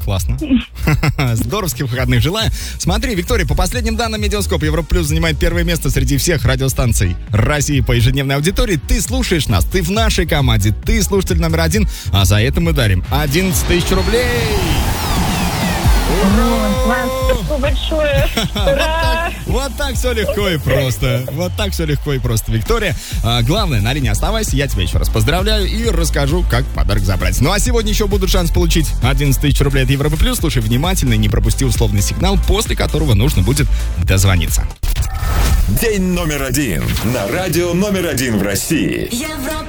классно. Здоровских выходных желаю. Смотри, Виктория, по последним данным Медиаскоп, Европа Плюс занимает первое место среди всех радиостанций России по ежедневной аудитории. Ты слушаешь нас, ты в нашей команде, ты слушатель номер 1, а за это мы дарим 11 тысяч рублей. Спасибо большое. Ура! Вот так все легко и просто. Вот так все легко и просто, Виктория. Главное, на линии оставайся. Я тебя еще раз поздравляю и расскажу, как подарок забрать. Ну а сегодня еще будут шанс получить 11 тысяч рублей от Европы Плюс. Слушай внимательно и не пропусти условный сигнал, после которого нужно будет дозвониться. День номер 1 на радио номер 1 в России.